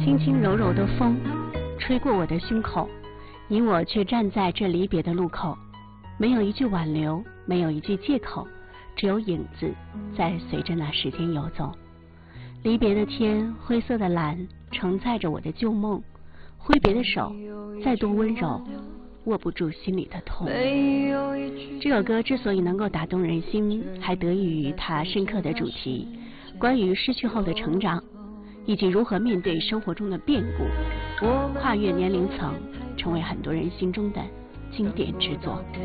轻轻柔柔的风吹过我的胸口，你我却站在这离别的路口，没有一句挽留，没有一句借口，只有影子在随着那时间游走。离别的天，灰色的蓝承载着我的旧梦，挥别的手再多温柔，握不住心里的痛。这首歌之所以能够打动人心，还得益于它深刻的主题，关于失去后的成长，以及如何面对生活中的变故，跨越年龄层，成为很多人心中的经典之作。